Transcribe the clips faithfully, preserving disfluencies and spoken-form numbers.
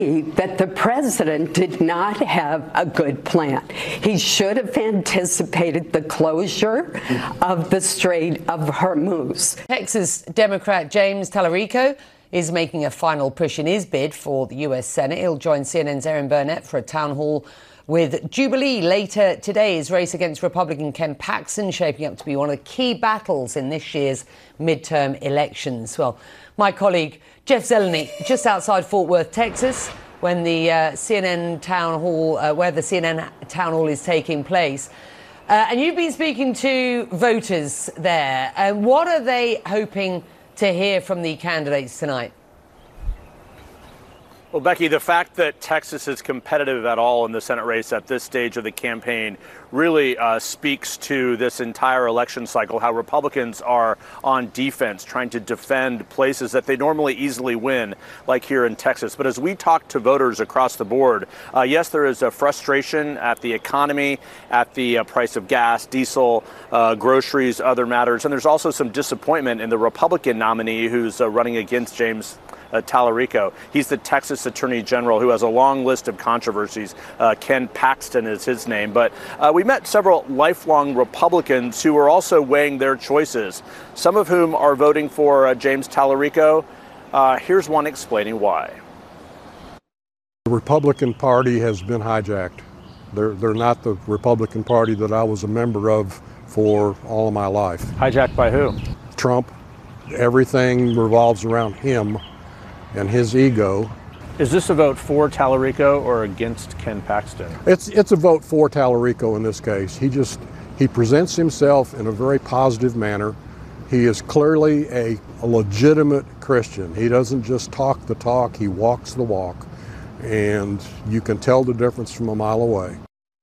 that the president did not have a good plan. He should have anticipated the closure of the Strait of Hormuz. Texas Democrat James Tallarico is making a final push in his bid for the U S Senate. He'll join C N N's Erin Burnett for a town hall with Jubilee later today. His race against Republican Ken Paxton shaping up to be one of the key battles in this year's midterm elections. Well, my colleague Jeff Zeleny, just outside Fort Worth, Texas, when the uh, C N N town hall, uh, where the C N N town hall is taking place. Uh, and you've been speaking to voters there. And what are they hoping to hear from the candidates tonight? Well, Becky, the fact that Texas is competitive at all in the Senate race at this stage of the campaign really uh, speaks to this entire election cycle, how Republicans are on defense, trying to defend places that they normally easily win, like here in Texas. But as we talk to voters across the board, uh, yes, there is a frustration at the economy, at the uh, price of gas, diesel, uh, groceries, other matters. And there's also some disappointment in the Republican nominee who's uh, running against James Uh, Tallarico. He's the Texas Attorney General who has a long list of controversies. Uh, Ken Paxton is his name. But uh, we met several lifelong Republicans who are also weighing their choices, some of whom are voting for uh, James Tallarico. Uh, here's one explaining why. The Republican Party has been hijacked. They're, they're not the Republican Party that I was a member of for all of my life. Hijacked by who? Trump. Everything revolves around him and his ego. Is this a vote for Tallarico or against Ken Paxton? It's it's a vote for Tallarico in this case. He just, he presents himself in a very positive manner. He is clearly a, a legitimate Christian. He doesn't just talk the talk, he walks the walk. And you can tell the difference from a mile away.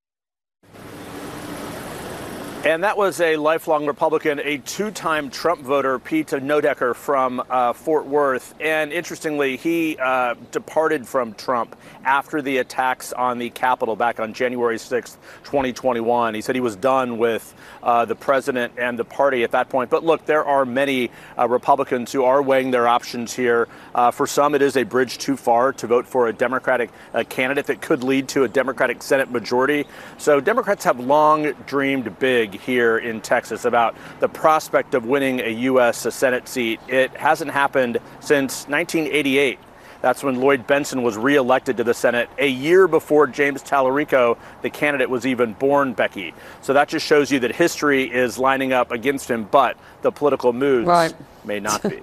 And that was a lifelong Republican, a two-time Trump voter, Pete Nodecker from uh, Fort Worth. And interestingly, he uh, departed from Trump after the attacks on the Capitol back on January sixth, twenty twenty-one. He said he was done with uh, the president and the party at that point. But look, there are many uh, Republicans who are weighing their options here. Uh, for some, it is a bridge too far to vote for a Democratic uh, candidate that could lead to a Democratic Senate majority. So Democrats have long dreamed big here in Texas about the prospect of winning a U S Senate seat. It hasn't happened since nineteen eighty-eight. That's when Lloyd Bentsen was reelected to the Senate a year before James Tallarico, the candidate, was even born, Becky. So that just shows you that history is lining up against him, but the political moods right. may not be.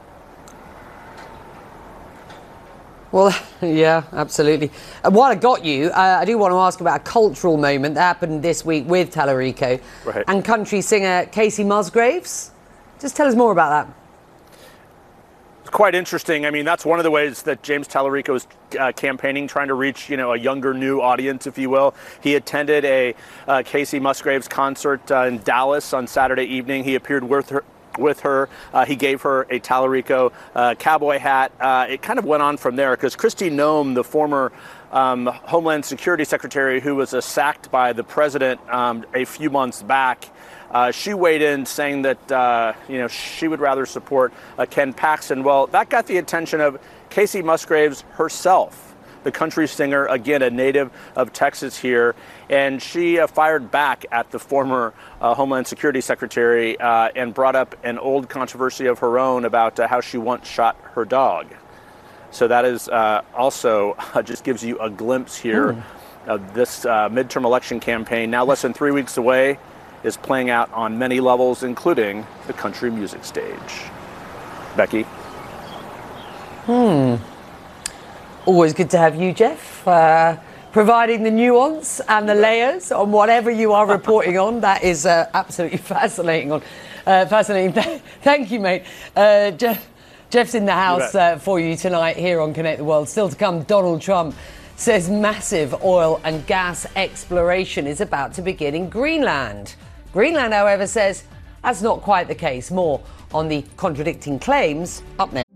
Well, yeah, absolutely. And while I got you, uh, I do want to ask about a cultural moment that happened this week with Tallarico right. and country singer Kacey Musgraves. Just tell us more about that. It's quite interesting. I mean, that's one of the ways that James Tallarico is uh, campaigning, trying to reach, you know, a younger, new audience, if you will. He attended a uh, Kacey Musgraves concert uh, in Dallas on Saturday evening. He appeared with her. with her. Uh, he gave her a Tallarico uh, cowboy hat. Uh, it kind of went on from there because Kristi Noem, the former um, Homeland Security Secretary who was uh, sacked by the president um, a few months back, uh, she weighed in saying that, uh, you know, she would rather support uh, Ken Paxton. Well, that got the attention of Kacey Musgraves herself, the country singer, again, a native of Texas here. And she uh, fired back at the former uh, Homeland Security Secretary uh, and brought up an old controversy of her own about uh, how she once shot her dog. So that is uh, also uh, just gives you a glimpse here mm. of this uh, midterm election campaign, now less than three weeks away, is playing out on many levels, including the country music stage. Becky? Hmm. Always good to have you, Jeff, uh, providing the nuance and the layers on whatever you are reporting on. That is uh, absolutely fascinating. On uh, fascinating. Thank you, mate. Uh, Jeff, Jeff's in the house uh, for you tonight here on Connect the World. Still to come, Donald Trump says massive oil and gas exploration is about to begin in Greenland. Greenland, however, says that's not quite the case. More on the contradicting claims up next.